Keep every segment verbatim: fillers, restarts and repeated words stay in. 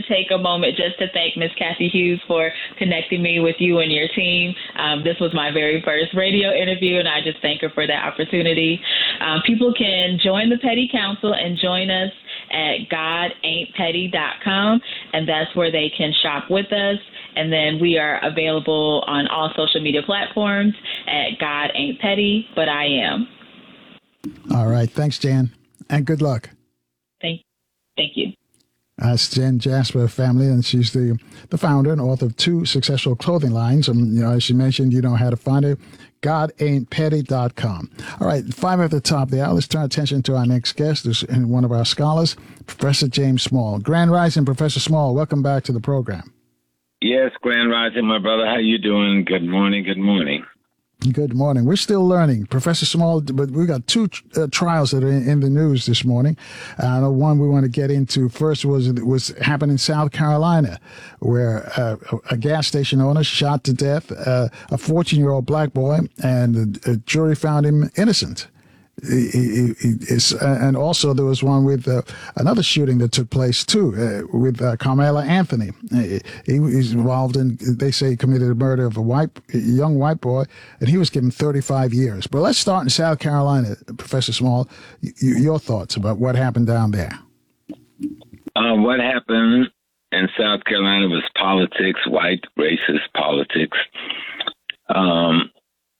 take a moment just to thank Miz Kathy Hughes for connecting me with you and your team. Um, this was my very first radio interview, and I just thank her for that opportunity. Um, people can join the Petty Council and join us at god ain't petty dot com, and that's where they can shop with us. And then we are available on all social media platforms at God Ain't Petty, but I am. All right. Thanks, Jan, and good luck. Thank, thank you. That's Jen Jasper family, and she's the, the founder and author of two successful clothing lines. And, you know, as she mentioned, you know how to find her, god ain't petty dot com. All right, five at the top of the hour. Let's turn attention to our next guest, who's one of our scholars, Professor James Small. Grand Rising, Professor Small, welcome back to the program. Yes, Grand Rising, my brother. How you doing? Good morning, good morning. Good morning. We're still learning, Professor Small, but we got two uh, trials that are in, in the news this morning. Uh, the one we want to get into first was was happened in South Carolina, where uh, a gas station owner shot to death uh, a fourteen-year-old black boy, and the, the jury found him innocent. He, he, he is, uh, and also there was one with uh, another shooting that took place too, uh, with uh, Carmela Anthony. He, he was involved in, they say, he committed a murder of a white, a young white boy, and he was given thirty-five years. But let's start in South Carolina, Professor Small. Y- your thoughts about what happened down there? Uh, what happened in South Carolina was politics, white racist politics. Um,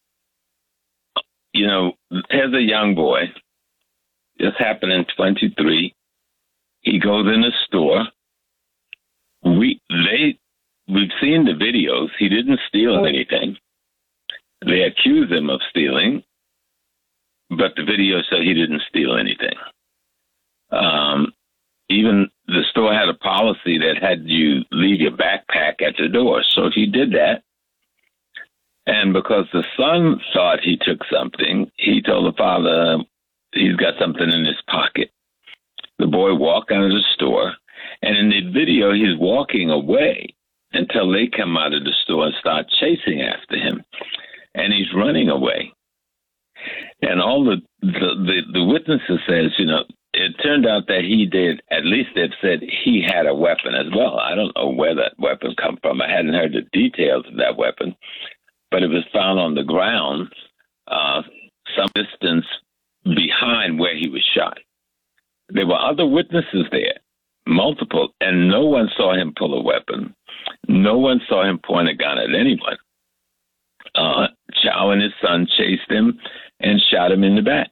You know, here's a young boy. This happened in twenty-three. He goes in a store. We they we've seen the videos. He didn't steal anything. They accuse him of stealing, but the video said he didn't steal anything. Um, even the store had a policy that had you leave your backpack at the door. So he did that. And because the son thought he took something, he told the father he's got something in his pocket. The boy walked out of the store, and in the video, he's walking away until they come out of the store and start chasing after him. And he's running away. And all the, the, the, the witnesses says, you know, it turned out that he did, at least they've said he had a weapon as well. I don't know where that weapon come from. I hadn't heard the details of that weapon. But it was found on the ground uh, some distance behind where he was shot. There were other witnesses there, multiple, and no one saw him pull a weapon. No one saw him point a gun at anyone. Uh, Chow and his son chased him and shot him in the back.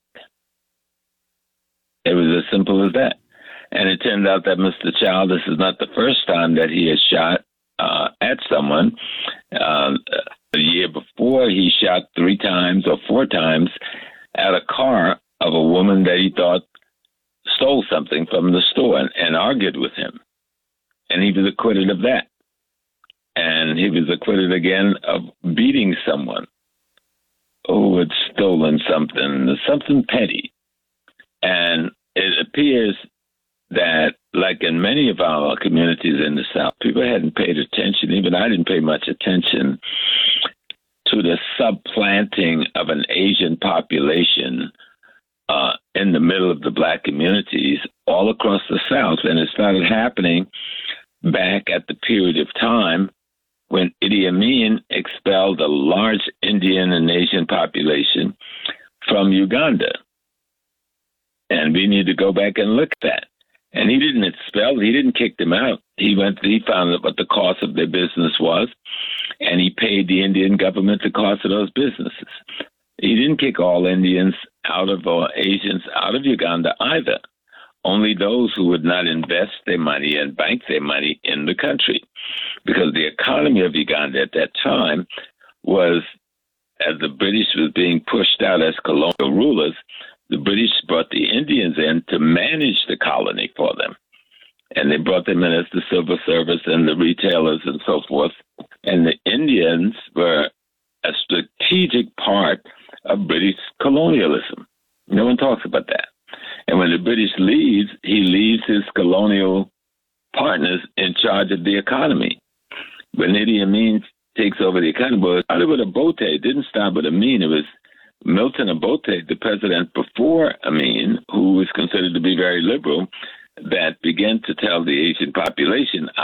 It was as simple as that. And it turned out that Mister Chow, this is not the first time that he has shot uh, at someone. Uh, A year before, he shot three times or four times at a car of a woman that he thought stole something from the store and, and argued with him. And he was acquitted of that. And he was acquitted again of beating someone who had stolen something, something petty. And it appears that, like in many of our communities in the South, people hadn't paid attention. Even I didn't pay much attention to the supplanting of an Asian population uh, in the middle of the black communities all across the South. And it started happening back at the period of time when Idi Amin expelled a large Indian and Asian population from Uganda. And we need to go back and look at that. And he didn't expel, he didn't kick them out. He went, he found out what the cost of their business was, and he paid the Indian government the cost of those businesses. He didn't kick all Indians out of, or Asians out of Uganda either. Only those who would not invest their money and bank their money in the country. Because the economy of Uganda at that time was, as the British was being pushed out as colonial rulers, the British brought the Indians in to manage the colony for them. And they brought them in as the civil service and the retailers and so forth. And the Indians were a strategic part of British colonialism. No one talks about that. And when the British leaves, he leaves his colonial partners in charge of the economy. When Idi Amin takes over the economy, well, it started with Obote. It didn't start with Amin. It was Milton Obote, the president before Amin, who was considered to be very liberal, that began to tell the Asian population,